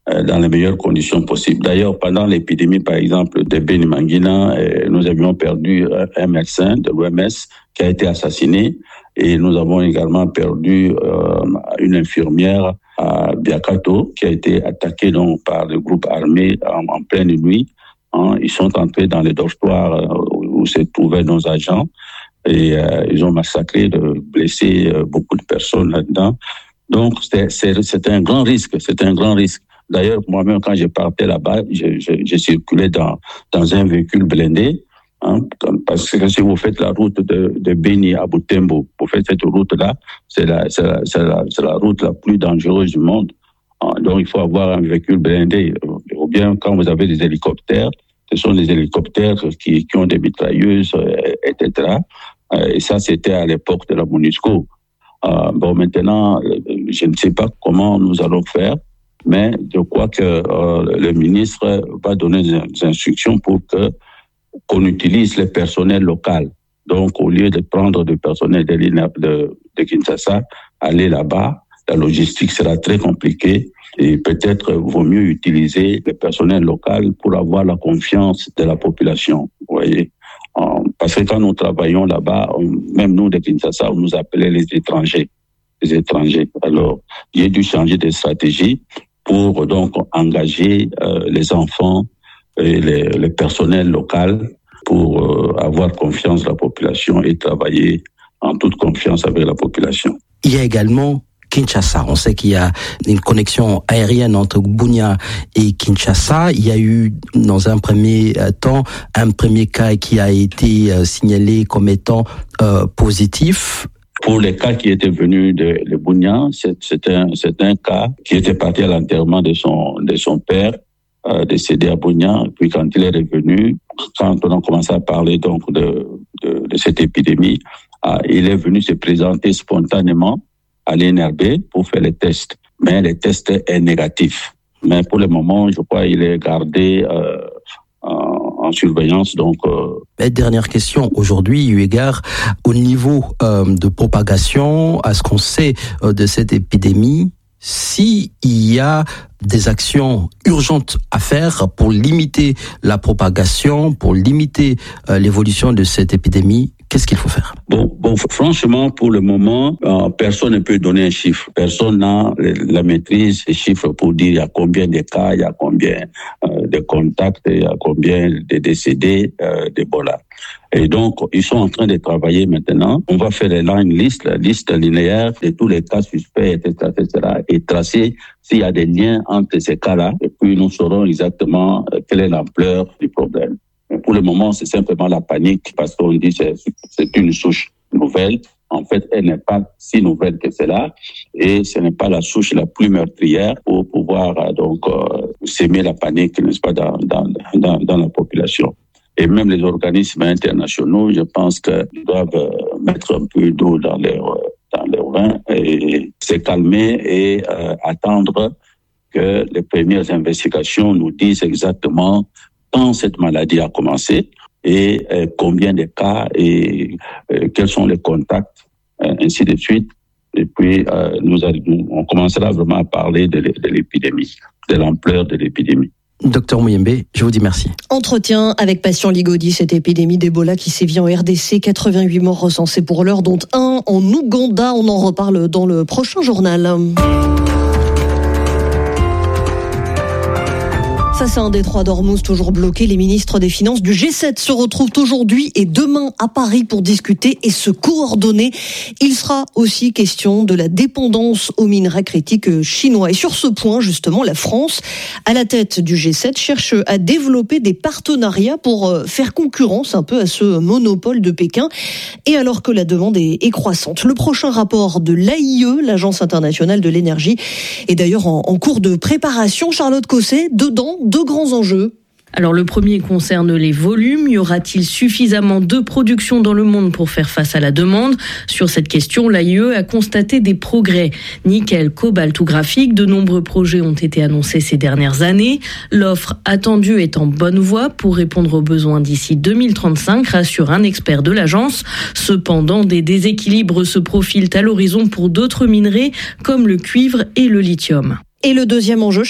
dans les meilleures conditions possibles. D'ailleurs, pendant l'épidémie, par exemple, de Beni-Mangina, nous avions perdu un médecin de l'OMS qui a été assassiné, et nous avons également perdu une infirmière à Biakato qui a été attaquée donc par le groupe armé en pleine nuit. Ils sont entrés dans les dortoirs où se trouvaient nos agents et ils ont massacré, blessé beaucoup de personnes là-dedans. Donc c'est un grand risque, D'ailleurs, moi-même, quand je partais là-bas, je circulais dans un véhicule blindé, parce que si vous faites la route de Beni à Butembo, vous faites cette route-là, c'est la route la plus dangereuse du monde. Donc, il faut avoir un véhicule blindé. Ou bien, quand vous avez des hélicoptères, ce sont des hélicoptères qui ont des mitrailleuses, etc. Et ça, c'était à l'époque de la MONUSCO. Maintenant, je ne sais pas comment nous allons faire, mais je crois que le ministre va donner des instructions pour qu'on utilise le personnel local. Donc, au lieu de prendre du personnel de Kinshasa, aller là-bas, la logistique sera très compliquée et peut-être vaut mieux utiliser le personnel local pour avoir la confiance de la population. Vous voyez? Parce que quand nous travaillons là-bas, même nous de Kinshasa, on nous appelait les étrangers. Alors, j'ai dû changer de stratégie pour donc engager les enfants et le personnel local pour avoir confiance de la population et travailler en toute confiance avec la population. Il y a également Kinshasa. On sait qu'il y a une connexion aérienne entre Bunia et Kinshasa. Il y a eu, dans un premier temps, un premier cas qui a été signalé comme étant positif. Pour les cas qui étaient venus de Bunia, c'est un cas qui était parti à l'enterrement de son père, décédé à Bunia. Puis quand il est revenu, quand on a commencé à parler donc de cette épidémie, il est venu se présenter spontanément à l'INRB pour faire les tests. Mais le test est négatif. Mais pour le moment, je crois qu'il est gardé en surveillance. Donc, Dernière question, aujourd'hui, eu égard au niveau de propagation, à ce qu'on sait de cette épidémie, s'il y a des actions urgentes à faire pour limiter la propagation, pour limiter l'évolution de cette épidémie, qu'est-ce qu'il faut faire? Bon, franchement, pour le moment, personne ne peut donner un chiffre. Personne n'a la maîtrise des chiffres pour dire il y a combien de cas, il y a combien de contacts, il y a combien de décédés d'Ebola. Et donc, ils sont en train de travailler maintenant. On va faire la liste linéaire de tous les cas suspects, etc., et tracer s'il y a des liens entre ces cas-là. Et puis, nous saurons exactement quelle est l'ampleur du problème. Mais pour le moment, c'est simplement la panique parce qu'on dit que c'est une souche nouvelle. En fait, elle n'est pas si nouvelle que cela et ce n'est pas la souche la plus meurtrière pour pouvoir s'aimer la panique, n'est-ce pas, dans la population. Et même les organismes internationaux, je pense qu'ils doivent mettre un peu d'eau dans leur vin et se calmer et attendre que les premières investigations nous disent exactement quand cette maladie a commencé et combien de cas et quels sont les contacts, ainsi de suite. Et puis, on commencera vraiment à parler de l'épidémie, de l'ampleur de l'épidémie. Docteur Muyembe, je vous dis merci. Entretien avec Patient Ligodi, cette épidémie d'Ebola qui sévit en RDC, 88 morts recensés pour l'heure, dont un en Ouganda. On en reparle dans le prochain journal. Face à un détroit d'Ormuz toujours bloqué, les ministres des Finances du G7 se retrouvent aujourd'hui et demain à Paris pour discuter et se coordonner. Il sera aussi question de la dépendance aux minerais critiques chinois. Et sur ce point, justement, la France, à la tête du G7, cherche à développer des partenariats pour faire concurrence un peu à ce monopole de Pékin. Et alors que la demande est croissante. Le prochain rapport de l'AIE, l'Agence internationale de l'énergie, est d'ailleurs en cours de préparation. Charlotte Cosset, dedans, deux grands enjeux. Alors le premier concerne les volumes. Y aura-t-il suffisamment de production dans le monde pour faire face à la demande ? Sur cette question, l'AIE a constaté des progrès. Nickel, cobalt ou graphique, de nombreux projets ont été annoncés ces dernières années. L'offre attendue est en bonne voie pour répondre aux besoins d'ici 2035, rassure un expert de l'agence. Cependant, des déséquilibres se profilent à l'horizon pour d'autres minerais comme le cuivre et le lithium. Et le deuxième enjeu, Charlotte ?